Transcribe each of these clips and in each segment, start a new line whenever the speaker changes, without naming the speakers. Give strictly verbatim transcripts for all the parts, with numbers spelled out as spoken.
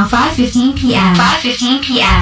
five fifteen p m five fifteen p m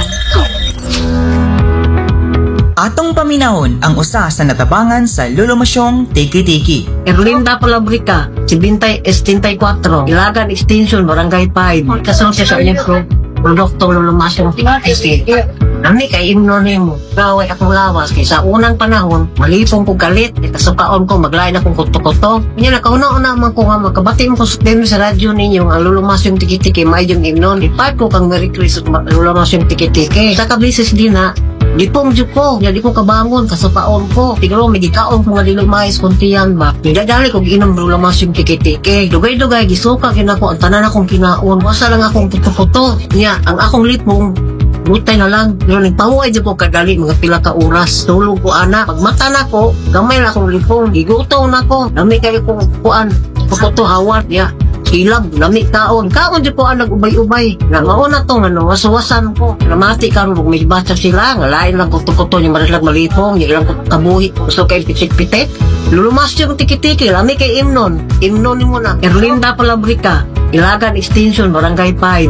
Atong paminahon ang usa sa natabangan sa lulumasyong tiki-tiki.
Erlinda Palabrica, seventy four, Ilagan Extension, Barangay five. Kasong siya sa inyong pro produktong lulumasyong tiki-tiki. Nami kay imnonin mo, gaway akong lawas kay sa unang panahon, malipong ko galit, ikasukaon ko, maglain akong kuto-kuto. Yan, nakauna-una man ko nga, magkabati mo ko sa sa radyo ninyo, ang lulumasyong tiki-tiki, may yung imnon. Ipat ko kang Merry Christmas, lulumasyong tiki-tiki. Sa kabisis din na, di pong dyo ko, di ko kabangon, kasupaon ko. Tigro, may gikaon ko nga dilumais kuntiyan ba. Nidadali ko ginom lulamas yung tiki-tiki. Dugay-dugay, gisuka kinako, ang tanan akong kinaon. Wasa lang akong puto-puto. Nya, ang akong lipong, butay na lang. Pero nagpamuay dyan ko kadali, mga pila ka oras. Tulog ko, anak. Pagmata na ko, gamay na akong lipong. Giguto na ko. Dami kayo kong kuan. Puto hawan. Nya, silab, lami kaon. Kaon dyan ko ang nag-ubay-ubay. Na mauna to, ano, wasawasan ko. Namati ka rin, may basa sila. Nga lain lang kuto-kuto, yung maraslag malipong. Yung ilang kabuhi. Gusto kayo pitik-pitik. Lulumas yung tiki-tiki. Lami kay imnon. Imnon mo na. Erlinda Palabrica, Ilagan Extension, Barangay five.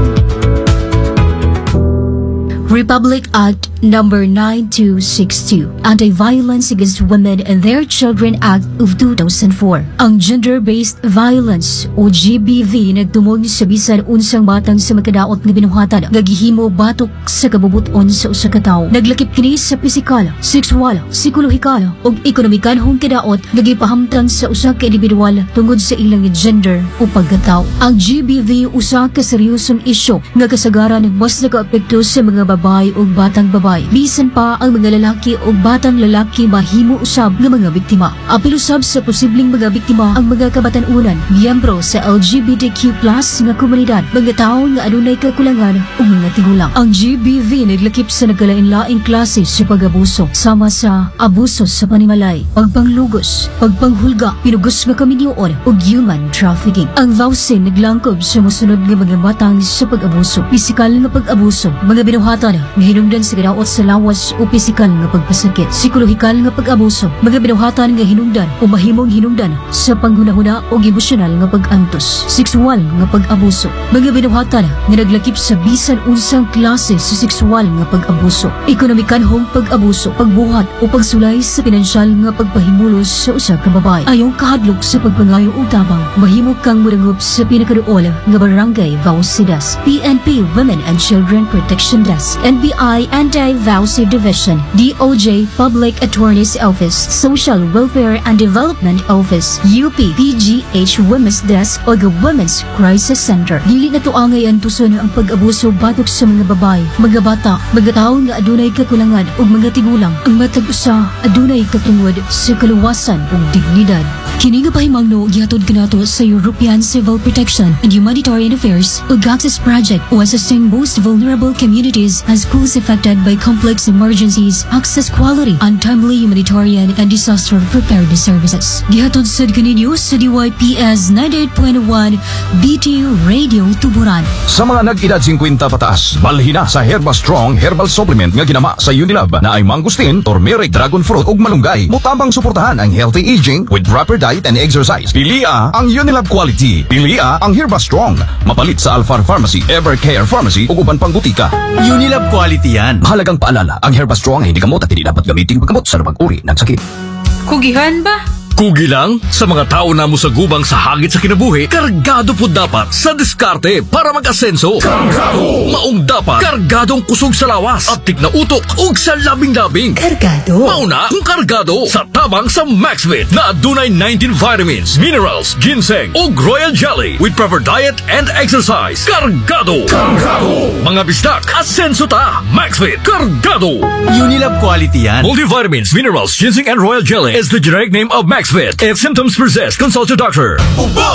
Republic Act Number nine two six two, Anti-Violence Against Women and Their Children Act of two thousand four. Ang Gender-Based Violence o G B V nagtumog sa bisan unsang batang sa makadaot nga binuhatan gagihimo batok sa kabubuton sa usa ka tawo. Naglakip kini sa pisikal, sexual, psikolohikal ug ekonomikanhong kadaot gagipahamtang sa usa ka individual tungod sa ilang gender o pagkatao. Ang G B V usa ka seryosong isyu nga kasagaran mas nakaapekto sa mga babae ug batang babae. Bisan pa ang mga lalaki o batang lalaki mahimo usab ng mga biktima. Apil usab sa posibleng mga biktima ang mga kabatan-unan, miyembro sa L G B T Q plus nga komunidad, mga tao nga adunay kakulangan o mga tigulang. Ang G B V naglakip sa nagkalain-laing klase sa pag-abuso, sama sa abuso sa panimalay, pagpanglugos, pagpanghulga, pinugos nga kaminyoon o human trafficking. Ang vowsin naglangkob sa musunod nga mga matang sa pag-abuso, pisikal nga pag-abuso, mga binuhatan nga hinungdan sa gadaot sa lawas o pisikal nga pagpasakit, psikolohikal nga pag-abuso, mga binuhatan nga hinungdan o mahimong hinungdan sa panghunahuna o emosyonal nga pag-antos, sexual nga pag-abuso, mga binuhatan nga naglakip sa bisan unsang klase sa sexual nga pag-abuso, ekonomikanhong pag-abuso, pagbuhat o pagsulay sa pinansyal nga pagpahimulos sa usa ka babae. Ayong kahadlok sa pagpangayo o tabang, mahimo kang murangup sa pinakaduol nga barangay Vaucidas, P N P Women and Children Protection Desk, N B I Anti-Vowsy Division, D O J Public Attorney's Office, Social Welfare and Development Office, U P P G H Women's Desk o Women's Crisis Center. Dili na tuangay ang tuson ang pag-abuso batok sa mga babae, mga bata, mga tao nga adunay kakulangan ug mga tigulang. Ang matag usa adunay katungod sa kaluwasan ug dignidad. Kini nga pahimangno gihatod kanato sa European Civil Protection and Humanitarian Affairs ug Access Project o assisting most vulnerable communities and schools affected by complex emergencies, access quality, untimely humanitarian and disaster preparedness services. Gihatod sad kaninyo sa D Y P S ninety-eight point one B T Radio Tuburan.
Sa mga nag-edad fifty pataas, balhin na sa Herba Strong Herbal Supplement nga ginama sa Unilab na ay mangustin, turmeric, dragon fruit ug malunggay. Mutabang suportahan ang healthy aging with proper diet and exercise. Pilia ang Unilab quality. Pilia ang Herba Strong. Mapalit sa Alfar Pharmacy, Evercare Pharmacy ug uban pang butika.
Unilab quality yan.
Mahalagang paalala, ang Herba Strong ay hindi gamot at hindi dapat gamitin paggamot sa lumang uri ng sakit.
Kugihan ba?
Kugi lang sa mga tao na mo sa gubang sa hagit sa kinabuhi, kargado po dapat sa diskarte para mag-asenso. Kargado! Maong dapat kargadong kusog sa lawas at tig na utok ug sa labing-labing.
Kargado!
Mauna kung kargado sa tabang sa Maxvit na adunay nineteen vitamins, minerals, ginseng ug royal jelly with proper diet and exercise. Kargado! Kargado! Mga bistak, asenso ta! Maxvit! Kargado!
Unilab quality yan.
Multivitamins, minerals, ginseng and royal jelly is the generic name of Maxvit. If symptoms persist, consult your doctor.
Ubo!